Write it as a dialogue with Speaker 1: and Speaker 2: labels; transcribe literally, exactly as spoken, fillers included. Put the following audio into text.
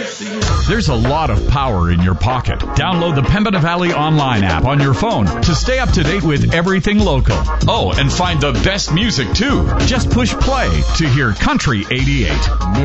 Speaker 1: There's a lot of power in your pocket. Download the Pembina Valley Online app on your phone to stay up to date with everything local. Oh, and find the best music, too. Just push play to hear Country eighty-eight.